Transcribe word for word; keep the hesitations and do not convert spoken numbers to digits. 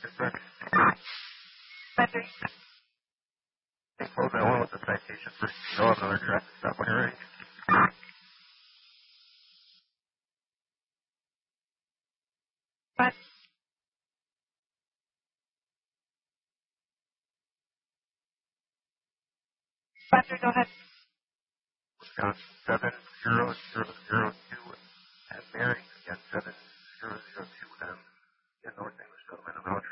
Yes, sir. Roger. Hey, close that one with the citation for still another traffic stop when you're ready. Roger. Roger, go ahead. Wisconsin seven zero zero zero two and Mary again seven zero zero two M in North English Settlement.